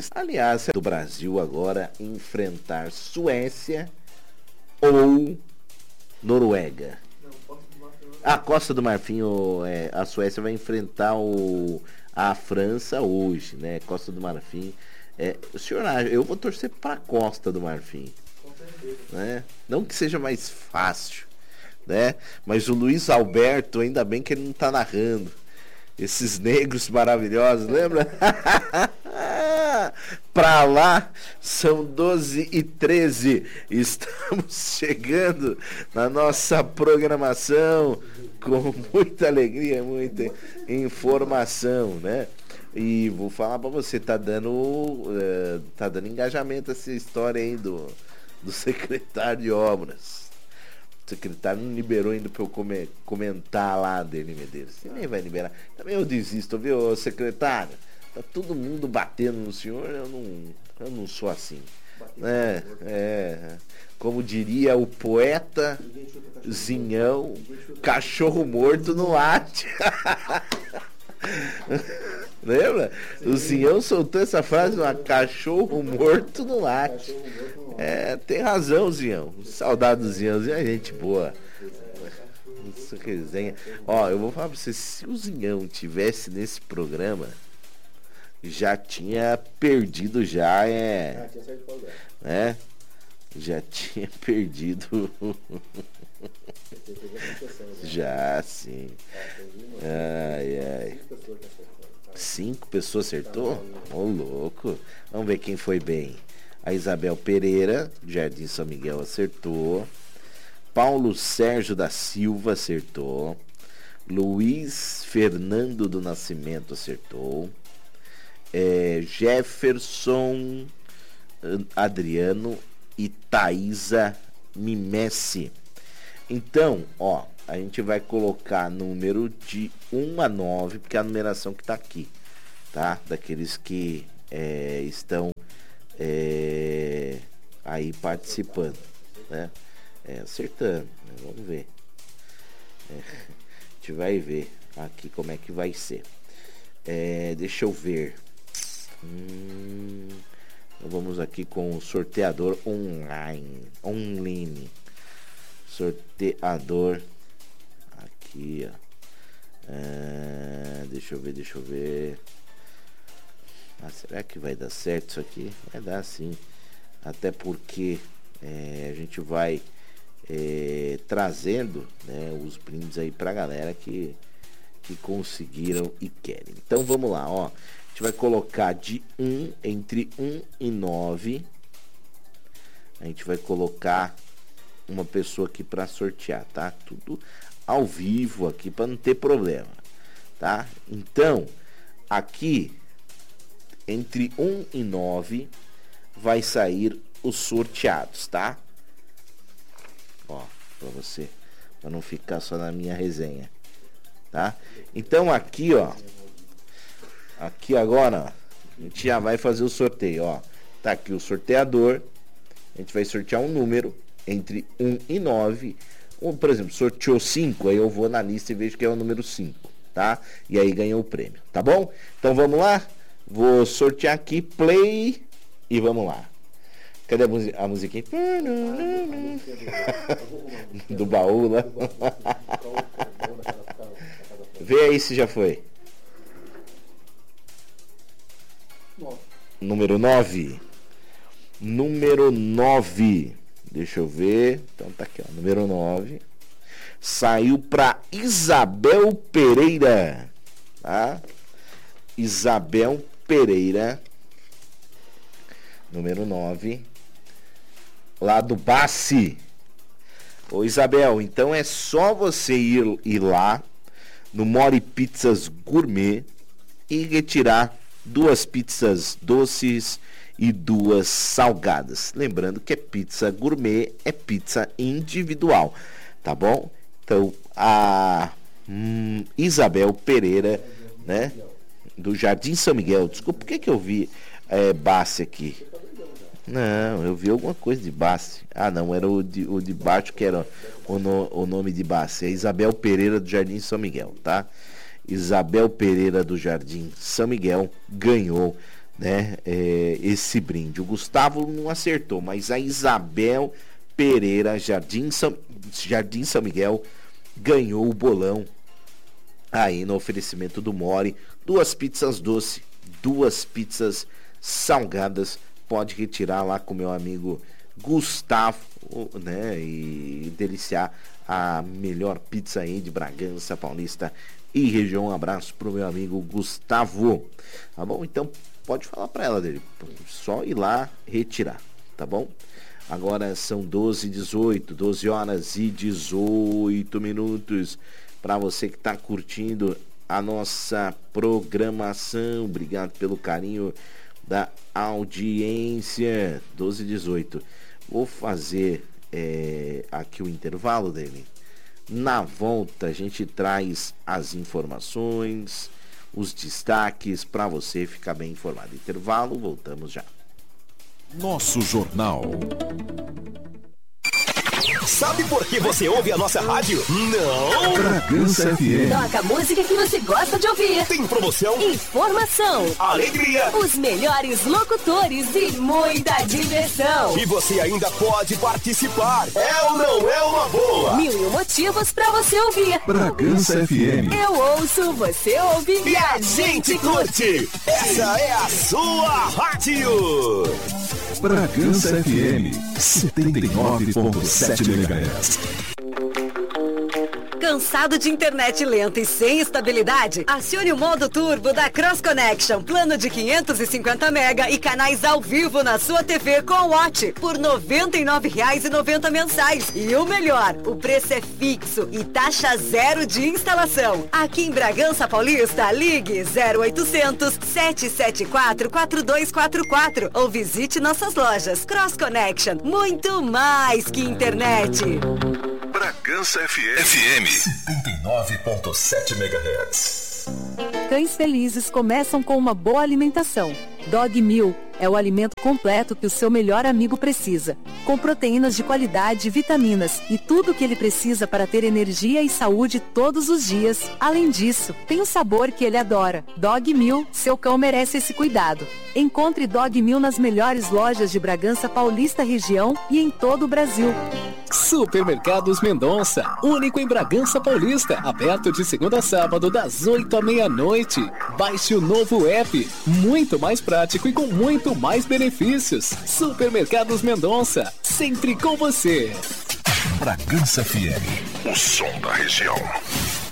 Aliás, do Brasil agora enfrentar Suécia ou Noruega. A Costa do Marfim, a Suécia vai enfrentar a França hoje, né? Costa do Marfim. Eu vou torcer para a Costa do Marfim, né? Não que seja mais fácil, né? Mas o Luiz Alberto, ainda bem que ele não está narrando. Esses negros maravilhosos, lembra? Pra lá, são 12h13. Estamos chegando na nossa programação com muita alegria, muita informação, né? E vou falar pra você, tá dando engajamento essa história aí do secretário de obras. O secretário não liberou ainda pra eu comentar lá dele, Medeiros. Você nem vai liberar. Também eu desisto, viu, secretário? Tá todo mundo batendo no senhor, eu não sou assim. Como diria o poeta Zinhão, cachorro morto no late. Lembra? O Zinhão soltou essa frase, cachorro morto no late. Tem razão, Zinhão. Saudade do Zinhão. Zinhão é gente boa. Isso que resenha. Eu vou falar pra você, se o Zinhão tivesse nesse programa, já tinha perdido, já tinha perdido. Já, sim. Ai. 5 pessoas acertou? Ô, louco. Vamos ver quem foi bem. A Isabel Pereira, Jardim São Miguel, acertou. Paulo Sérgio da Silva acertou. Luiz Fernando do Nascimento acertou. Jefferson Adriano e Thaisa Mimessi. Então, a gente vai colocar número de 1 a 9, porque é a numeração que tá aqui, tá? Daqueles que estão aí participando, né? Acertando, né? Vamos ver. A gente vai ver aqui como é que vai ser. Deixa eu ver. Vamos aqui com o sorteador online. Sorteador aqui, deixa eu ver. Será que vai dar certo isso aqui? Vai dar sim. Até porque a gente vai trazendo, né, os brindes aí pra galera que conseguiram e querem. Então vamos lá, A gente vai colocar entre 1 e 9. A gente vai colocar uma pessoa aqui para sortear, tá? Tudo ao vivo aqui para não ter problema, tá? Então, aqui entre 1 e 9 vai sair os sorteados, tá? Para você, para não ficar só na minha resenha, tá? Então aqui, aqui agora, a gente já vai fazer o sorteio, Tá aqui o sorteador. A gente vai sortear um número entre 1 e 9. Por exemplo, sorteou 5, aí eu vou na lista e vejo que é o número 5, tá? E aí ganhou o prêmio, tá bom? Então vamos lá? Vou sortear aqui, play, e vamos lá. Cadê a musiquinha? Do baú lá. Vê aí se já foi. Número 9. Número 9. Deixa eu ver. Então tá aqui, número 9. Saiu para Isabel Pereira, tá? Isabel Pereira, número 9, lá do Bassi. Ô Isabel, então é só você ir lá no Mori Pizzas Gourmet e retirar 2 pizzas doces e 2 salgadas. Lembrando que é pizza gourmet, é pizza individual, tá bom? Então a Isabel Pereira, né, do Jardim São Miguel. Desculpa, por que eu vi Bassi aqui? Não, eu vi alguma coisa de Bassi. Não, era o de baixo que era o nome de Bassi. É Isabel Pereira do Jardim São Miguel, tá? Isabel Pereira do Jardim São Miguel ganhou né, esse brinde. O Gustavo não acertou, mas a Isabel Pereira, Jardim São Miguel, ganhou o bolão aí no oferecimento do More. 2 pizzas doce, 2 pizzas salgadas. Pode retirar lá com meu amigo Gustavo, né, e deliciar a melhor pizza aí de Bragança Paulista e região. Um abraço pro meu amigo Gustavo, tá bom? Então pode falar para ela dele, só ir lá retirar, tá bom? Agora são 12 horas e 18 minutos. Para você que está curtindo a nossa programação, obrigado pelo carinho da audiência. 12h18. Vou fazer aqui o intervalo dele. Na volta a gente traz as informações, os destaques para você ficar bem informado. Intervalo, voltamos já. Nosso Jornal. Sabe por que você ouve a nossa rádio? Não! Bragança FM. Toca a música que você gosta de ouvir. Tem promoção, Informação, alegria, os melhores locutores e muita diversão. e você ainda pode participar. É ou não é uma boa? 1001 motivos pra você ouvir. Bragança FM. Eu ouço, você ouve E a gente curte! Essa é a sua rádio! Bragança FM 79.7 MHz. Cansado de internet lenta e sem estabilidade? Acione o modo turbo da Cross Connection. Plano de 550 mega e canais ao vivo na sua TV com Watch por R$ 99,90 mensais. E o melhor, o preço é fixo e taxa zero de instalação. Aqui em Bragança Paulista, ligue 0800 774 4244 ou visite nossas lojas. Cross Connection, muito mais que internet. Bragança FM 79.7 MHz. Cães felizes começam com uma boa alimentação. Dog Meal é o alimento completo que o seu melhor amigo precisa, com proteínas de qualidade e vitaminas, e tudo o que ele precisa para ter energia e saúde todos os dias. Além disso, tem o sabor que ele adora. Dog Meal, seu cão merece esse cuidado. Encontre Dog Meal nas melhores lojas de Bragança Paulista região e em todo o Brasil. Supermercados Mendonça, único em Bragança Paulista, aberto de segunda a sábado das 8 à meia-noite. Baixe o novo app, muito mais prático e com muito mais benefícios. Supermercados Mendonça, sempre com você. Bragança FM, o som da região.